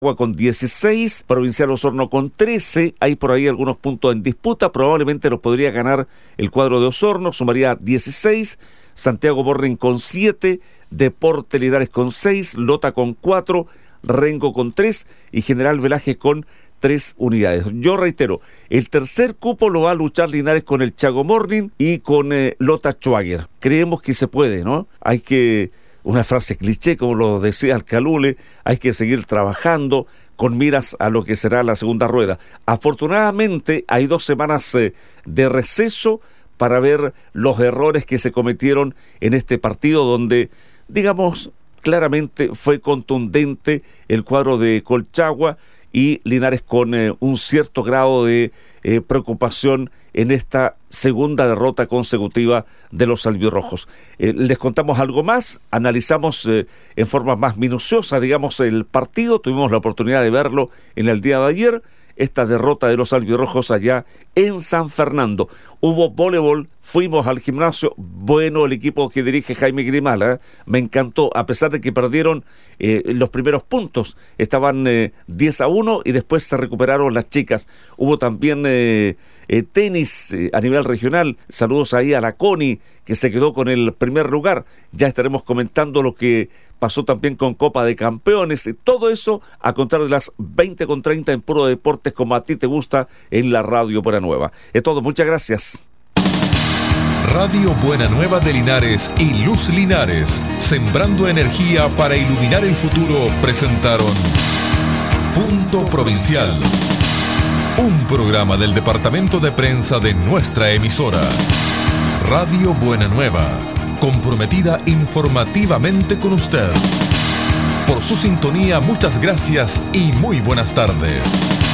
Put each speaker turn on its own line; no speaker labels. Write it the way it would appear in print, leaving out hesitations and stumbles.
con 16, Provincial Osorno con 13, hay por ahí algunos puntos en disputa, probablemente los podría ganar el cuadro de Osorno, sumaría 16, Santiago Morning con 7, Deportes Linares con 6, Lota con 4, Rengo con 3 y General Velázquez con 3 unidades. Yo reitero, el tercer cupo lo va a luchar Linares con el Chago Morning y con Lota Schwager. Creemos que se puede, ¿no? Hay que... Una frase cliché, como lo decía Alcalule, hay que seguir trabajando con miras a lo que será la segunda rueda. Afortunadamente hay 2 semanas de receso para ver los errores que se cometieron en este partido donde, digamos, claramente fue contundente el cuadro de Colchagua y Linares con un cierto grado de preocupación en esta segunda derrota consecutiva de los albirrojos. Les contamos algo más, analizamos en forma más minuciosa, digamos, el partido, tuvimos la oportunidad de verlo en el día de ayer, esta derrota de los albirrojos allá en San Fernando. Hubo voleibol, fuimos al gimnasio, bueno el equipo que dirige Jaime Grimala, me encantó, a pesar de que perdieron los primeros puntos, estaban 10-1 y después se recuperaron las chicas. Hubo también tenis a nivel regional, saludos ahí a la Connie, que se quedó con el primer lugar, ya estaremos comentando lo que pasó también con Copa de Campeones, todo eso a contar de las 20:30 en Puro Deportes, como a ti te gusta, en la Radio Buena Nueva. Es todo, muchas gracias.
Radio Buena Nueva de Linares y Luz Linares, sembrando energía para iluminar el futuro, presentaron Punto Provincial, un programa del departamento de prensa de nuestra emisora. Radio Buena Nueva, comprometida informativamente con usted. Por su sintonía, muchas gracias y muy buenas tardes.